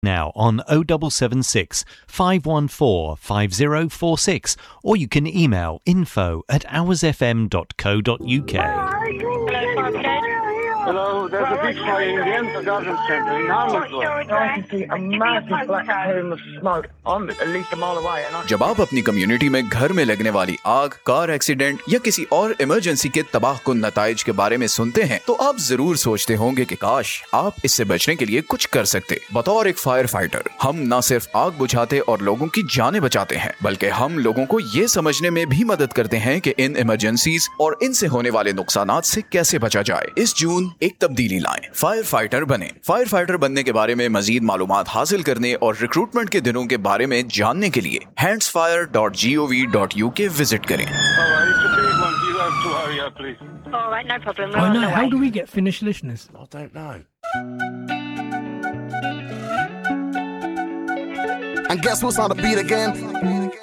now on 0776 514 5046, or you can email info@hoursfm.co.uk. Hello, there's a big fire in the Enfield Garden Centre in Hammersmith. I can see a massive black plume of smoke. I'm at least a mile away. जब आप अपनी community में घर में लगने वाली आग, car accident या किसी और इमरजेंसी के तबाहकुन नताइज के बारे में सुनते हैं तो आप जरूर सोचते होंगे कि काश आप इससे बचने के लिए कुछ कर सकते। बतौर एक फायर फाइटर हम न सिर्फ आग बुझाते और लोगों की जानें बचाते हैं, बल्कि हम लोगों को ये समझने में भी मदद करते हैं कि इन इमरजेंसीज और इनसे होने वाले नुकसानात से कैसे बचा जाए। इस जून एक तब्दीली लाएं, फायर फाइटर बने। फायर फाइटर बनने के बारे में मजीद मालूमात हासिल करने और रिक्रूटमेंट के दिनों के बारे में जानने के लिए handsfire.gov.uk विजिट करें। Alright, no problem. I know. How do we get Finnish listeners? I don't know. And guess what's on the beat again?